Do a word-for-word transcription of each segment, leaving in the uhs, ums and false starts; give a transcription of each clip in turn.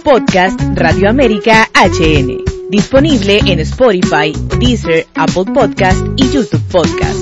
Podcast Radio América H N. Disponible en Spotify, Deezer, Apple Podcast y YouTube Podcast.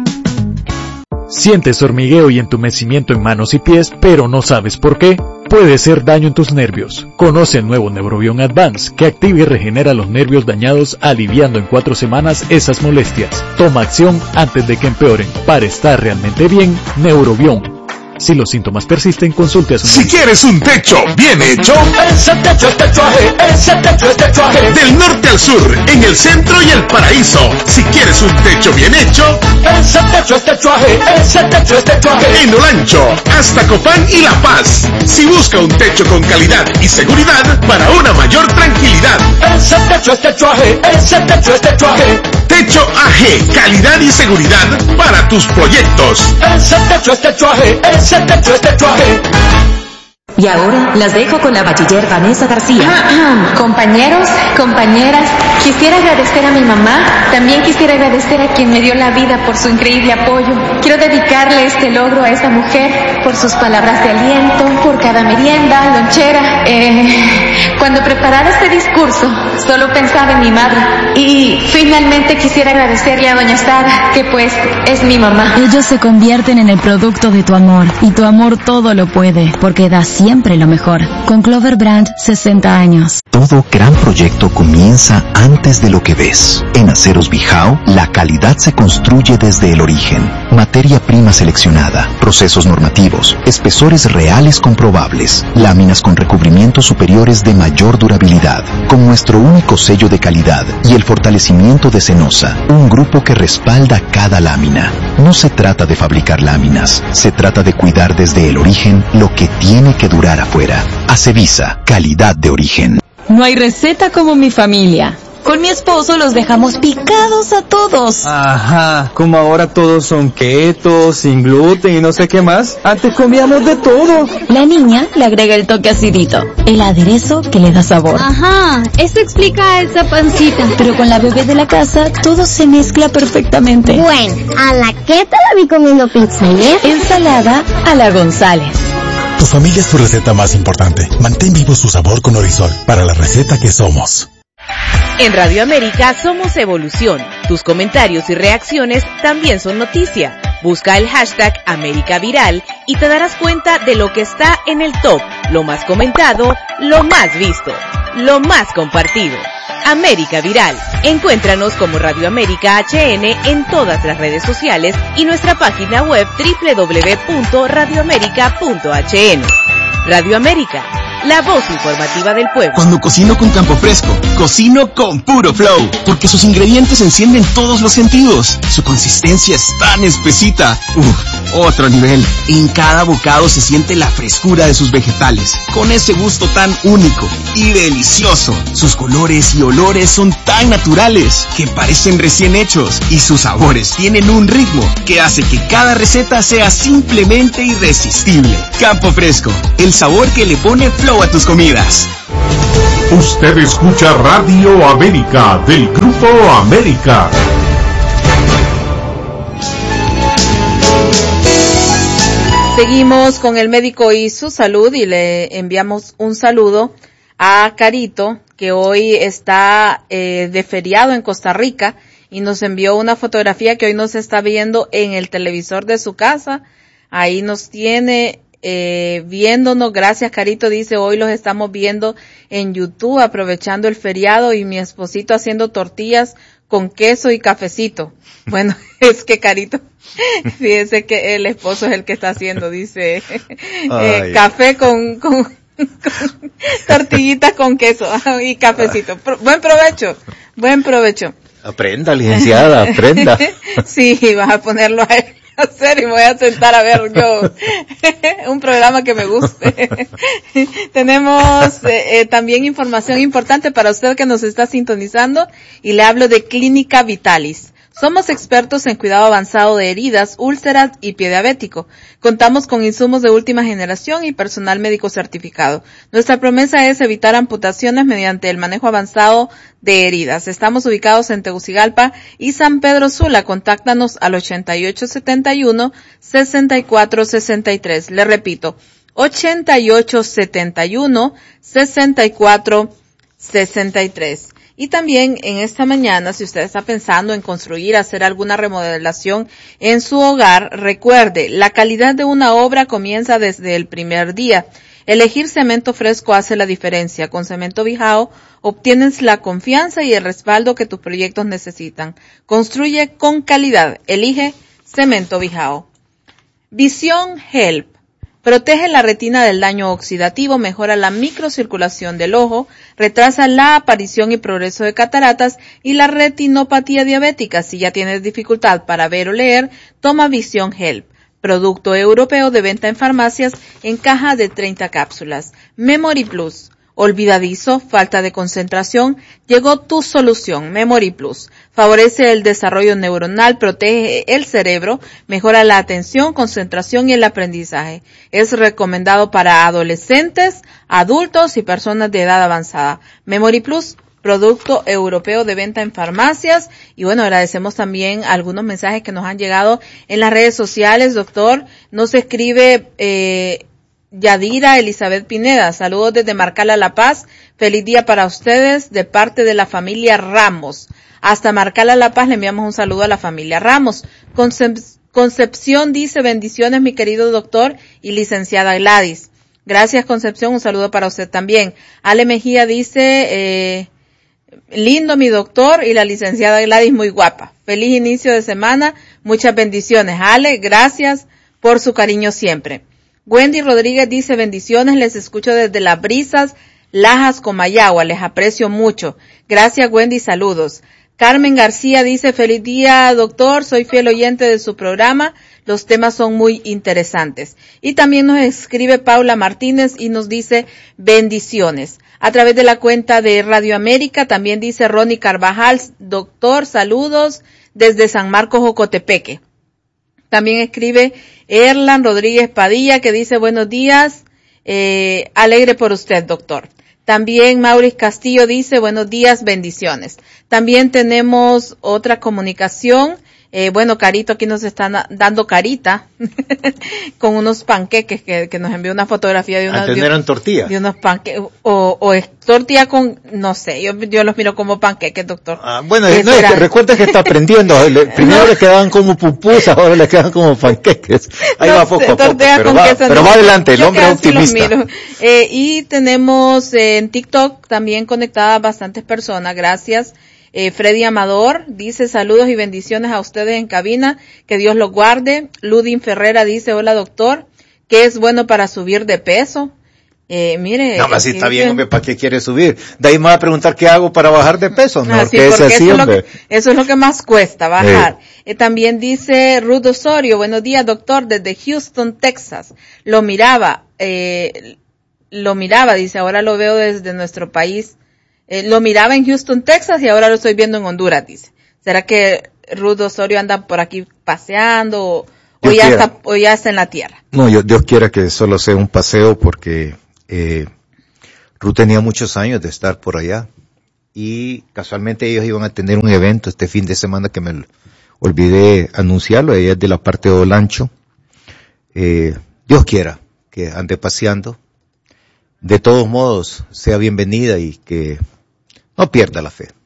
¿Sientes hormigueo y entumecimiento en manos y pies, pero no sabes por qué? Puede ser daño en tus nervios. Conoce el nuevo Neurobion Advance, que activa y regenera los nervios dañados, aliviando en cuatro semanas esas molestias. Toma acción antes de que empeoren. Para estar realmente bien, Neurobion. Si los síntomas persisten, consulte a su médico. Si quieres un techo bien hecho, ese techo es techuaje, ese techo es techuaje. Del norte al sur, en el centro y el paraíso. Si quieres un techo bien hecho, ese techo es techuaje, ese techo es techuaje. En Olancho, hasta Copán y La Paz. Si busca un techo con calidad y seguridad para una mayor tranquilidad. Ese techo es techuaje, ese techo es techuaje. Techo A G, calidad y seguridad para tus proyectos. Ese techo es techuaje, ese techo es techuaje. Y ahora las dejo con la bachiller Vanessa García. Compañeros, compañeras, quisiera agradecer a mi mamá, también quisiera agradecer a quien me dio la vida por su increíble apoyo. Quiero dedicarle este logro a esta mujer por sus palabras de aliento, por cada merienda, lonchera. Eh, cuando preparaba este discurso, solo pensaba en mi madre. Y finalmente quisiera agradecerle a doña Sara, que pues es mi mamá. Ellos se convierten en el producto de tu amor, y tu amor todo lo puede, porque da siempre lo mejor. Con Clover Brand, sesenta años. Todo gran proyecto comienza antes de lo que ves. En Aceros Bijao, la calidad se construye desde el origen. Materia prima seleccionada, procesos normativos, espesores reales comprobables, láminas con recubrimientos superiores de mayor durabilidad, con nuestro único sello de calidad y el fortalecimiento de Cenosa, un grupo que respalda cada lámina. No se trata de fabricar láminas, se trata de cuidar desde el origen lo que tiene que durar afuera. Acevisa, calidad de origen. No hay receta como mi familia. Con mi esposo los dejamos picados a todos. Ajá, como ahora todos son keto, sin gluten y no sé qué más. Antes comíamos de todo. La niña le agrega el toque acidito, el aderezo que le da sabor. Ajá, eso explica esa pancita. Pero con la bebé de la casa, todo se mezcla perfectamente. Bueno, a la Keta la vi comiendo pizza, ¿eh? Ensalada a la González. Tu familia es tu receta más importante. Mantén vivo su sabor con Orisol, para la receta que somos. En Radio América somos evolución. Tus comentarios y reacciones también son noticia. Busca el hashtag América Viral y te darás cuenta de lo que está en el top, lo más comentado, lo más visto, lo más compartido. América Viral. Encuéntranos como Radio América H N en todas las redes sociales y nuestra página web doble u doble u doble u punto radio américa punto h n. Radio América, la voz informativa del pueblo. Cuando cocino con Campo Fresco, cocino con puro flow, porque sus ingredientes encienden todos los sentidos. Su consistencia es tan espesita. Uf, otro nivel. En cada bocado se siente la frescura de sus vegetales, con ese gusto tan único y delicioso. Sus colores y olores son tan naturales que parecen recién hechos, y sus sabores tienen un ritmo que hace que cada receta sea simplemente irresistible. Campo Fresco, el sabor que le pone flow a tus comidas. Usted escucha Radio América del Grupo América. Seguimos con el médico y su salud y le enviamos un saludo a Carito, que hoy está eh, de feriado en Costa Rica y nos envió una fotografía que hoy nos está viendo en el televisor de su casa. Ahí nos tiene eh, viéndonos. Gracias, Carito. Dice, hoy los estamos viendo en YouTube aprovechando el feriado y mi esposito haciendo tortillas con queso y cafecito. Bueno, es que Carito, fíjese que el esposo es el que está haciendo, dice, eh, café con, con, con tortillitas con queso y cafecito. Pro, buen provecho, buen provecho. Aprenda, licenciada, aprenda. Sí, vas a ponerlo a hacer y me voy a sentar a ver yo un programa que me guste. Tenemos eh, eh, también información importante para usted que nos está sintonizando y le hablo de Clínica Vitalis. Somos expertos en cuidado avanzado de heridas, úlceras y pie diabético. Contamos con insumos de última generación y personal médico certificado. Nuestra promesa es evitar amputaciones mediante el manejo avanzado de heridas. Estamos ubicados en Tegucigalpa y San Pedro Sula. Contáctanos al ochenta y ocho setenta y uno, sesenta y cuatro sesenta y tres. Le repito, ochenta y ocho setenta y uno, sesenta y cuatro sesenta y tres. Y también en esta mañana, si usted está pensando en construir, hacer alguna remodelación en su hogar, recuerde, la calidad de una obra comienza desde el primer día. Elegir cemento fresco hace la diferencia. Con Cemento Bijao obtienes la confianza y el respaldo que tus proyectos necesitan. Construye con calidad. Elige Cemento Bijao. Visión Help. Protege la retina del daño oxidativo, mejora la microcirculación del ojo, retrasa la aparición y progreso de cataratas y la retinopatía diabética. Si ya tienes dificultad para ver o leer, toma Visión Help. Producto europeo de venta en farmacias en caja de treinta cápsulas. Memory Plus. Olvidadizo, falta de concentración, llegó tu solución, Memory Plus. Favorece el desarrollo neuronal, protege el cerebro, mejora la atención, concentración y el aprendizaje. Es recomendado para adolescentes, adultos y personas de edad avanzada. Memory Plus, producto europeo de venta en farmacias. Y bueno, agradecemos también algunos mensajes que nos han llegado en las redes sociales, doctor. Nos escribe eh, Yadira Elizabeth Pineda, saludos desde Marcala, La Paz, feliz día para ustedes de parte de la familia Ramos. Hasta Marcala, La Paz le enviamos un saludo a la familia Ramos. Concep- Concepción dice, bendiciones mi querido doctor y licenciada Gladys. Gracias Concepción, un saludo para usted también. Ale Mejía dice, eh, lindo mi doctor y la licenciada Gladys muy guapa. Feliz inicio de semana, muchas bendiciones. Ale, gracias por su cariño siempre. Wendy Rodríguez dice, bendiciones, les escucho desde Las Brisas, Lajas, Comayagua, les aprecio mucho. Gracias Wendy, saludos. Carmen García dice, feliz día doctor, soy fiel oyente de su programa, los temas son muy interesantes. Y también nos escribe Paula Martínez y nos dice, bendiciones. A través de la cuenta de Radio América también dice Ronnie Carvajal, doctor, saludos desde San Marcos, Jocotepeque. También escribe Erlan Rodríguez Padilla que dice buenos días, eh, alegre por usted, doctor. También Maurice Castillo dice buenos días, bendiciones. También tenemos otra comunicación. Eh, bueno, Carito aquí nos está na- dando carita con unos panqueques que, que nos envió una fotografía de unos, Antes no eran tortillas. de unos panqueques, o, o es tortilla con, no sé, yo, yo los miro como panqueques, doctor. Ah, bueno, no, es que recuerda que está aprendiendo. Le, primero no. le quedaban como pupusas, ahora le quedan como panqueques. Ahí no va poco sé, a poco, pero, va, pero no. va adelante, el yo hombre optimista. Eh, y tenemos eh, en TikTok también conectadas bastantes personas, gracias. Eh, Freddy Amador dice saludos y bendiciones a ustedes en cabina, que Dios los guarde. Ludin Ferrera dice hola doctor, ¿qué es bueno para subir de peso? Eh, mire. No, así está bien, hombre, ¿para qué quiere subir? De ahí me va a preguntar qué hago para bajar de peso, ¿no? Ah, sí, porque así, eso, es lo que, eso es lo que más cuesta, bajar. Eh. Eh, también dice Ruth Osorio, buenos días doctor, desde Houston, Texas. Lo miraba, eh, lo miraba, dice, ahora lo veo desde nuestro país. Eh, lo miraba en Houston, Texas y ahora lo estoy viendo en Honduras, dice. ¿Será que Ruth Osorio anda por aquí paseando o, o, ya, está, o ya está en la tierra? No, yo, Dios quiera que solo sea un paseo porque eh, Ruth tenía muchos años de estar por allá y casualmente ellos iban a tener un evento este fin de semana que me olvidé anunciarlo. Ella es de la parte de Olancho. Eh, Dios quiera que ande paseando. De todos modos, sea bienvenida y que no pierda la fe.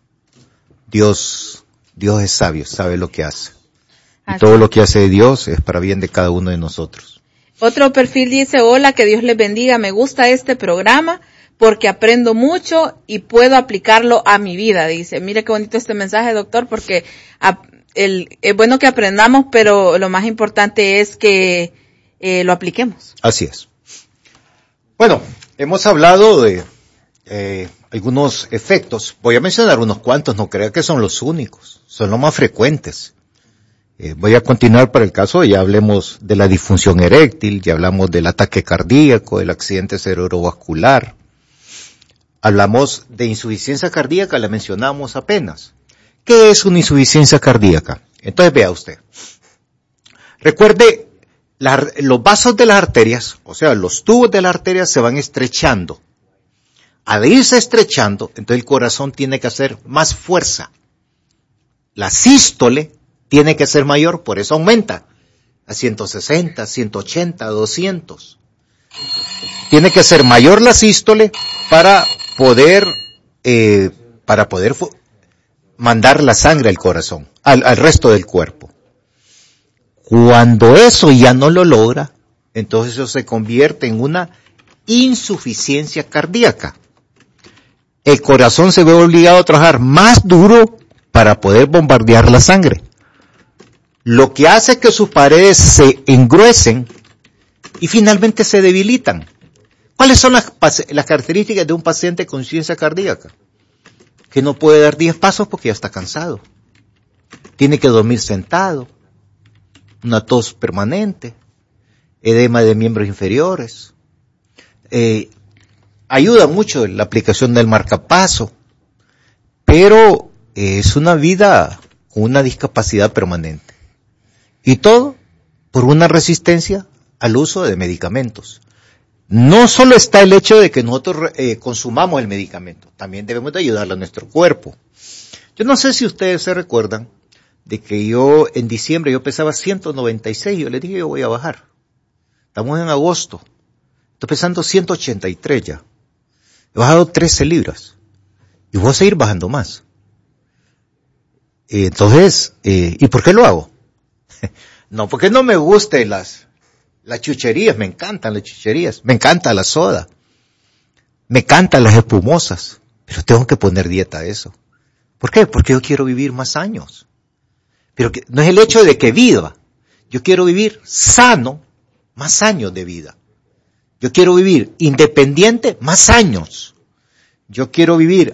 Dios, Dios es sabio, sabe lo que hace. Y todo lo que hace Dios es para bien de cada uno de nosotros. Otro perfil dice, hola, que Dios les bendiga, me gusta este programa porque aprendo mucho y puedo aplicarlo a mi vida, dice. Mire qué bonito este mensaje, doctor, porque a, el, es bueno que aprendamos, pero lo más importante es que eh, lo apliquemos. Así es. Bueno, hemos hablado de eh, algunos efectos. Voy a mencionar unos cuantos, no crea que son los únicos, son los más frecuentes. Eh, voy a continuar para el caso, ya hablemos de la disfunción eréctil, ya hablamos del ataque cardíaco, del accidente cerebrovascular. Hablamos de insuficiencia cardíaca, la mencionamos apenas. ¿Qué es una insuficiencia cardíaca? Entonces vea usted. Recuerde, La, los vasos de las arterias, o sea, los tubos de las arterias se van estrechando. Al irse estrechando, entonces el corazón tiene que hacer más fuerza. La sístole tiene que ser mayor, por eso aumenta a ciento sesenta, ciento ochenta, doscientos. tiene que ser mayor la sístole para poder, eh, para poder fu- mandar la sangre al corazón, al, al resto del cuerpo. Cuando eso ya no lo logra, entonces eso se convierte en una insuficiencia cardíaca. El corazón se ve obligado a trabajar más duro para poder bombardear la sangre, lo que hace que sus paredes se engruesen y finalmente se debilitan. ¿Cuáles son las, las características de un paciente con insuficiencia cardíaca? Que no puede dar diez pasos porque ya está cansado. Tiene que dormir sentado, una tos permanente, edema de miembros inferiores. Eh, ayuda mucho la aplicación del marcapaso, pero eh, es una vida con una discapacidad permanente. Y todo por una resistencia al uso de medicamentos. No solo está el hecho de que nosotros eh, consumamos el medicamento, también debemos de ayudarle a nuestro cuerpo. Yo no sé si ustedes se recuerdan de que yo en diciembre yo pesaba ciento noventa y seis, yo les dije yo voy a bajar. Estamos en agosto, estoy pesando ciento ochenta y tres ya. He bajado trece libras y voy a seguir bajando más. Entonces, eh, ¿y por qué lo hago? No, porque no me gusten las, las chucherías, me encantan las chucherías, me encanta la soda, me encantan las espumosas, pero tengo que poner dieta a eso. ¿Por qué? Porque yo quiero vivir más años. Pero que, no es el hecho de que viva, yo quiero vivir sano, más años de vida. Yo quiero vivir independiente, más años. Yo quiero vivir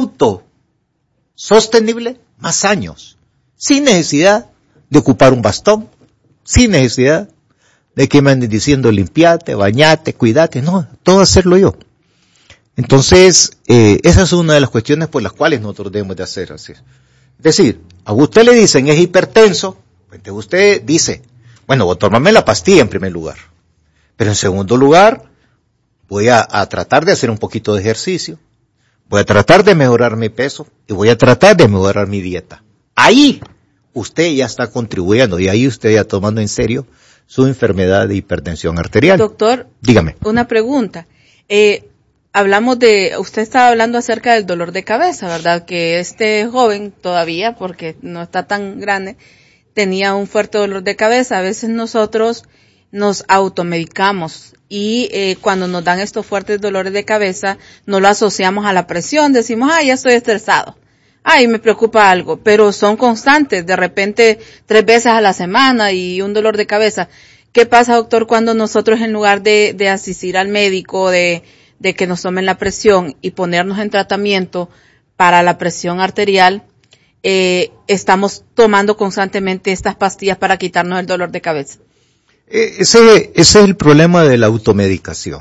autosostenible, más años. Sin necesidad de ocupar un bastón, sin necesidad de que me anden diciendo limpiate, bañate, cuídate. No, todo hacerlo yo. Entonces, eh, esa es una de las cuestiones por las cuales nosotros debemos de hacer así. Es decir, a usted le dicen es hipertenso, entonces usted dice, bueno, voy a tomarme la pastilla en primer lugar. Pero en segundo lugar, voy a, a tratar de hacer un poquito de ejercicio, voy a tratar de mejorar mi peso y voy a tratar de mejorar mi dieta. Ahí usted ya está contribuyendo y ahí usted ya tomando en serio su enfermedad de hipertensión arterial. Doctor, dígame. Una pregunta. Eh, hablamos de, usted estaba hablando acerca del dolor de cabeza, ¿verdad? Que este joven todavía, porque no está tan grande, tenía un fuerte dolor de cabeza. A veces nosotros nos automedicamos y eh, cuando nos dan estos fuertes dolores de cabeza, no lo asociamos a la presión, decimos, ah, ya estoy estresado, ay, me preocupa algo, pero son constantes, de repente tres veces a la semana y un dolor de cabeza. ¿Qué pasa, doctor, cuando nosotros en lugar de, de asistir al médico, de, de que nos tomen la presión y ponernos en tratamiento para la presión arterial, eh, estamos tomando constantemente estas pastillas para quitarnos el dolor de cabeza? Ese, ese es el problema de la automedicación.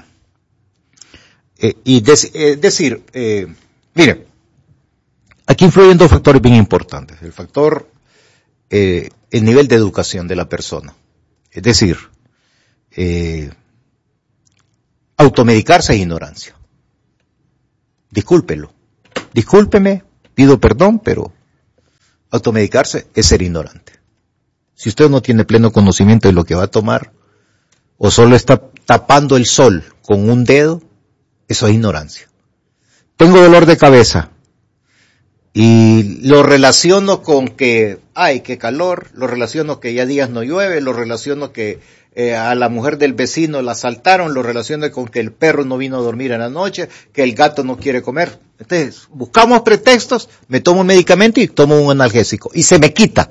Eh, y de, eh, decir, eh, mire, aquí influyen dos factores bien importantes. El factor, eh, el nivel de educación de la persona. Es decir, eh, automedicarse es ignorancia. Discúlpelo. Discúlpeme, pido perdón, pero automedicarse es ser ignorante. Si usted no tiene pleno conocimiento de lo que va a tomar, o solo está tapando el sol con un dedo, eso es ignorancia. Tengo dolor de cabeza, y lo relaciono con que, ay, qué calor, lo relaciono que ya días no llueve, lo relaciono que eh, a la mujer del vecino la asaltaron, lo relaciono con que el perro no vino a dormir en la noche, que el gato no quiere comer. Entonces, buscamos pretextos, me tomo un medicamento y tomo un analgésico, y se me quita.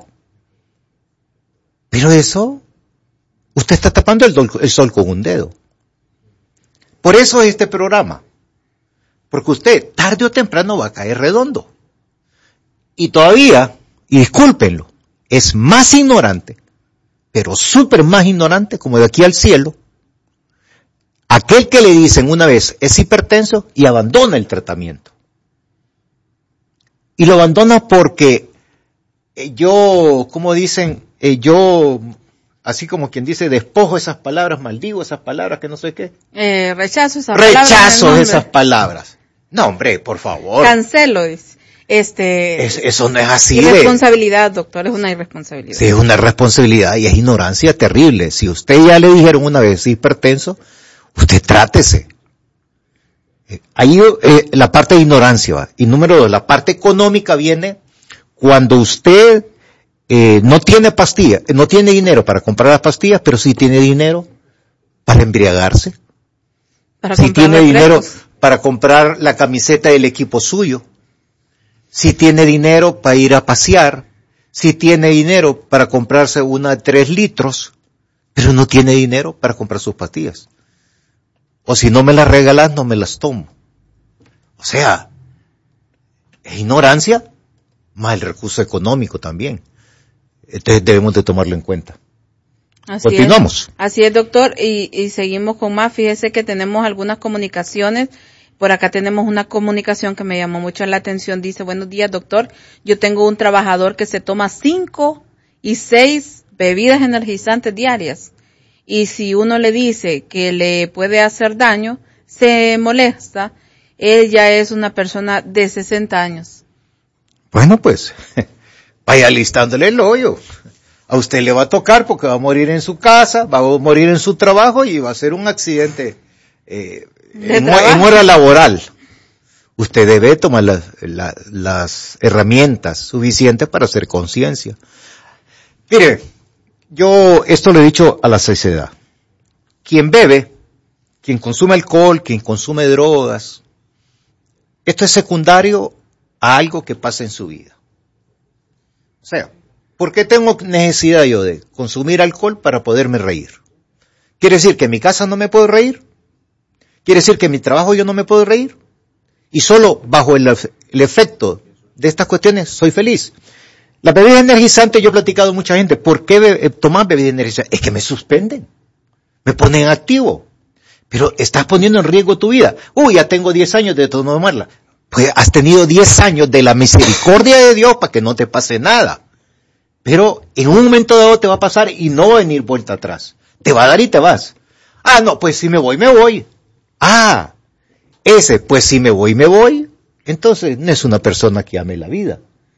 Pero eso, usted está tapando el, do- el sol con un dedo. Por eso es este programa. Porque usted, tarde o temprano, va a caer redondo. Y todavía, y discúlpenlo, es más ignorante, pero súper más ignorante, como de aquí al cielo, aquel que le dicen una vez es hipertenso y abandona el tratamiento. Y lo abandona porque eh, yo, como dicen, eh, yo, así como quien dice, despojo esas palabras, maldigo esas palabras, que no sé qué. Eh, rechazo esas palabras. Rechazo esas palabras. No, hombre, por favor. Cancelo, dice. Este, es, eso no es así. Irresponsabilidad, de... doctor, es una irresponsabilidad. Sí, es una responsabilidad y es ignorancia terrible. Si usted ya le dijeron una vez hipertenso, Usted trátese. Eh, ahí eh, la parte de ignorancia va. Y número dos, la parte económica viene cuando usted eh, no tiene pastillas, no tiene dinero para comprar las pastillas, pero sí tiene dinero para embriagarse. Para si tiene refrescos. dinero para comprar la camiseta del equipo suyo. Si tiene dinero para ir a pasear. Si tiene dinero para comprarse una de tres litros, pero no tiene dinero para comprar sus pastillas. O si no me las regalas, no me las tomo. O sea, es ignorancia, más el recurso económico también. Entonces debemos de tomarlo en cuenta. Así Continuamos. Es. Así es, doctor, y, y seguimos con más. Fíjese que tenemos algunas comunicaciones. Por acá tenemos una comunicación que me llamó mucho la atención. Dice, buenos días, doctor. Yo tengo un trabajador que se toma cinco y seis bebidas energizantes diarias. Y si uno le dice que le puede hacer daño, se molesta. Él ya es una persona de sesenta años. Bueno, pues, vaya listándole el hoyo. A usted le va a tocar porque va a morir en su casa, va a morir en su trabajo y va a ser un accidente eh, en, en hora laboral. Usted debe tomar la, la, las herramientas suficientes para hacer conciencia. Mire, yo esto lo he dicho a la sociedad. Quien bebe, quien consume alcohol, quien consume drogas, esto es secundario a algo que pasa en su vida. O sea, ¿por qué tengo necesidad yo de consumir alcohol para poderme reír? ¿Quiere decir que en mi casa no me puedo reír? ¿Quiere decir que en mi trabajo yo no me puedo reír? Y solo bajo el, el efecto de estas cuestiones soy feliz. La bebida energizante, yo he platicado con mucha gente, ¿por qué be- tomar bebida energizante? Es que me suspenden, me ponen activo, pero estás poniendo en riesgo tu vida. Uy, ya tengo diez años de tomarla. Pues has tenido diez años de la misericordia de Dios para que no te pase nada. Pero en un momento dado te va a pasar y no va a venir vuelta atrás. Te va a dar y te vas. Ah, no, pues si me voy, me voy. Ah, ese, pues si me voy, me voy. Entonces no es una persona que ame la vida.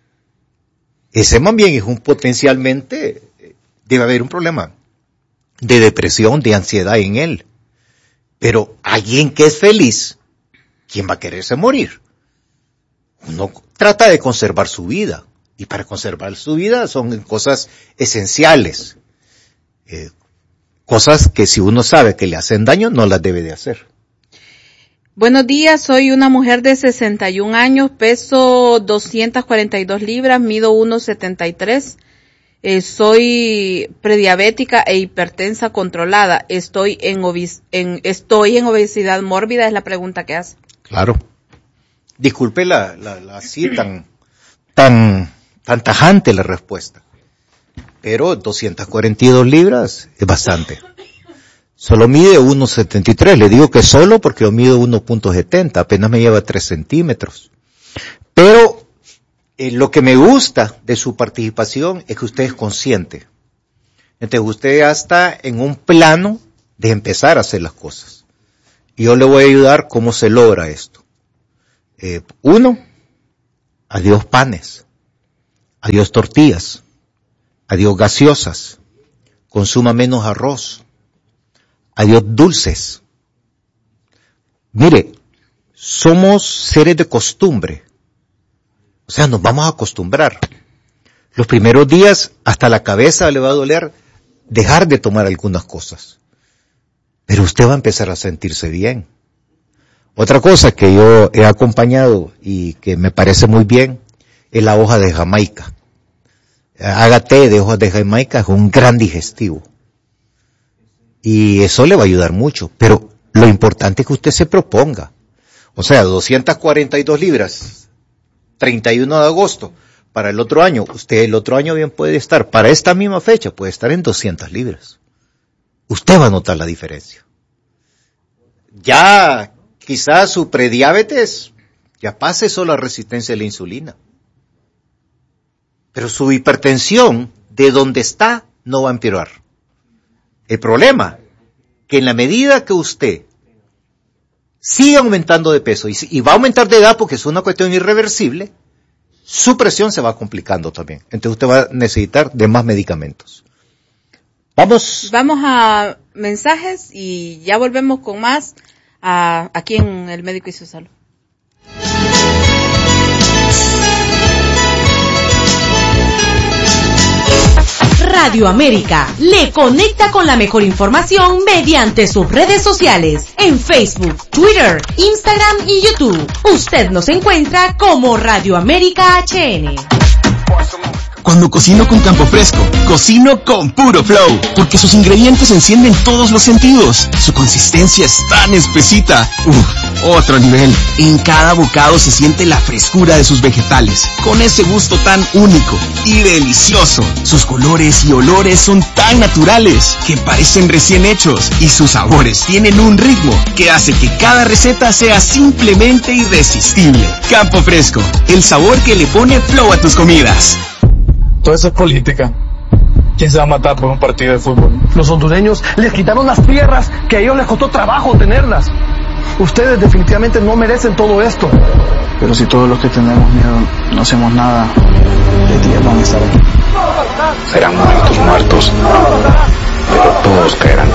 Ese más bien es un potencialmente, debe haber un problema de depresión, de ansiedad en él. Pero alguien que es feliz, ¿quién va a quererse morir? Uno trata de conservar su vida. Y para conservar su vida son cosas esenciales. Eh, cosas que si uno sabe que le hacen daño, no las debe de hacer. Buenos días, soy una mujer de sesenta y un años, peso doscientas cuarenta y dos libras, mido uno setenta y tres. Eh, soy prediabética e hipertensa controlada. Estoy en, obis- en, estoy en obesidad mórbida, es la pregunta que hace. Claro. Disculpe la, la, la así tan, tan, tan tajante la respuesta. Pero doscientas cuarenta y dos libras es bastante. Solo mide uno setenta y tres. Le digo que solo porque yo mido uno punto setenta. Apenas me lleva tres centímetros. Pero eh, lo que me gusta de su participación es que usted es consciente. Entonces usted ya está en un plano de empezar a hacer las cosas. Y yo le voy a ayudar cómo se logra esto. Eh, uno, adiós panes, adiós tortillas, adiós gaseosas, consuma menos arroz, adiós dulces. Mire, somos seres de costumbre, o sea, nos vamos a acostumbrar. Los primeros días hasta la cabeza le va a doler dejar de tomar algunas cosas, pero usted va a empezar a sentirse bien. Otra cosa que yo he acompañado y que me parece muy bien es la hoja de Jamaica. Haga té de hojas de Jamaica, es un gran digestivo. Y eso le va a ayudar mucho. Pero lo importante es que usted se proponga. O sea, doscientas cuarenta y dos libras, treinta y uno de agosto, para el otro año. Usted el otro año bien puede estar, para esta misma fecha, puede estar en doscientas libras. Usted va a notar la diferencia. Ya quizás su prediabetes ya pase solo a resistencia a la insulina. Pero su hipertensión, de donde está, no va a empeorar. El problema, que en la medida que usted sigue aumentando de peso, y, y va a aumentar de edad porque es una cuestión irreversible, su presión se va complicando también. Entonces usted va a necesitar de más medicamentos. Vamos. Vamos a mensajes y ya volvemos con más a, aquí en El Médico y su Salud. Radio América le conecta con la mejor información mediante sus redes sociales en Facebook, Twitter, Instagram y YouTube. Usted nos encuentra como Radio América H N. Cuando cocino con Campo Fresco, cocino con puro flow, porque sus ingredientes encienden todos los sentidos. Su consistencia es tan espesita. Uf, otro nivel. En cada bocado se siente la frescura de sus vegetales, con ese gusto tan único y delicioso. Sus colores y olores son tan naturales que parecen recién hechos, y sus sabores tienen un ritmo que hace que cada receta sea simplemente irresistible. Campo Fresco, el sabor que le pone flow a tus comidas. Todo eso es política. ¿Quién se va a matar por un partido de fútbol? Los hondureños les quitaron las tierras que a ellos les costó trabajo tenerlas. Ustedes definitivamente no merecen todo esto. Pero si todos los que tenemos miedo no hacemos nada, ¿qué días van a estar aquí? Serán muertos, muertos, pero todos caerán.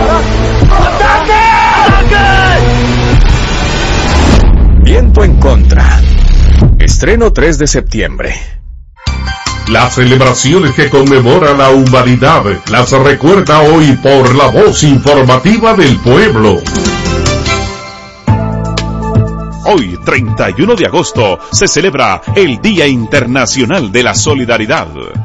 Viento en contra. Estreno tres de septiembre. Las celebraciones que conmemora la humanidad las recuerda hoy por la voz informativa del pueblo. Hoy, treinta y uno de agosto, se celebra el Día Internacional de la Solidaridad.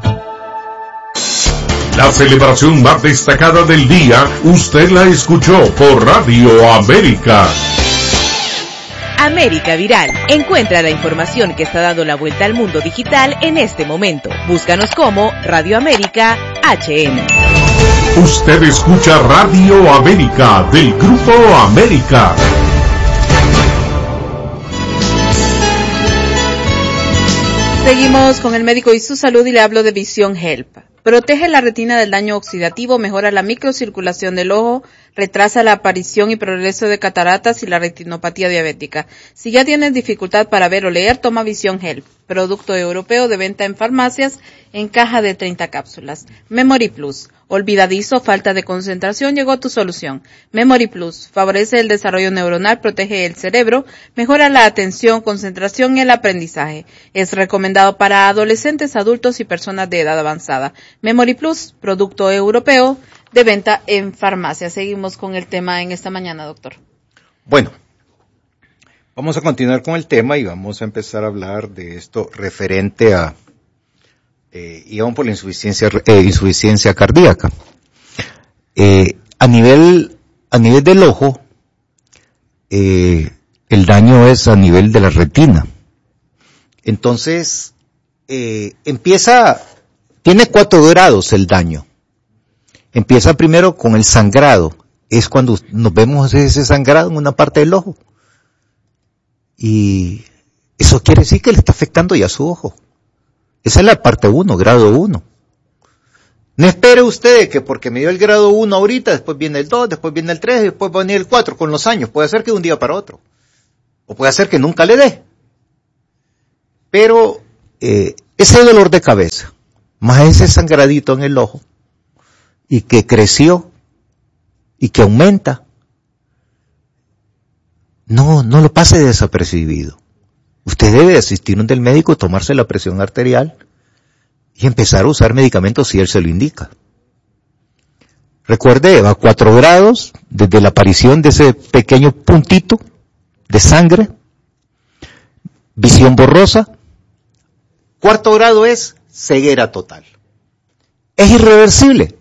La celebración más destacada del día, usted la escuchó por Radio América. América Viral. Encuentra la información que está dando la vuelta al mundo digital en este momento. Búscanos como Radio América H N. Usted escucha Radio América del Grupo América. Seguimos con El Médico y su Salud y le hablo de Visión Help. Protege la retina del daño oxidativo, mejora la microcirculación del ojo, retrasa la aparición y progreso de cataratas y la retinopatía diabética. Si ya tienes dificultad para ver o leer, toma Visión Help, producto europeo de venta en farmacias en caja de treinta cápsulas. Memory Plus. Olvidadizo, falta de concentración, llegó tu solución. Memory Plus favorece el desarrollo neuronal, protege el cerebro, mejora la atención, concentración y el aprendizaje. Es recomendado para adolescentes, adultos y personas de edad avanzada. Memory Plus, producto europeo de venta en farmacia. Seguimos con el tema en esta mañana, doctor. Bueno, vamos a continuar con el tema y vamos a empezar a hablar de esto referente a Eh, y vamos por la insuficiencia, eh, insuficiencia cardíaca. Eh, a nivel, a nivel del ojo, eh, el daño es a nivel de la retina. Entonces, eh, empieza, tiene cuatro grados el daño. Empieza primero con el sangrado. Es cuando nos vemos ese sangrado en una parte del ojo. Y eso quiere decir que le está afectando ya su ojo. Esa es la parte uno, grado uno. No espere usted que porque me dio el grado uno ahorita, después viene el dos, después viene el tres, después va a venir el cuatro con los años. Puede ser que de un día para otro. O puede ser que nunca le dé. Pero eh, ese dolor de cabeza, más ese sangradito en el ojo, y que creció, y que aumenta, no, no lo pase desapercibido. Usted debe asistir al médico, tomarse la presión arterial y empezar a usar medicamentos si él se lo indica. Recuerde, a cuatro grados, desde la aparición de ese pequeño puntito de sangre, visión borrosa. Cuarto grado es ceguera total. Es irreversible.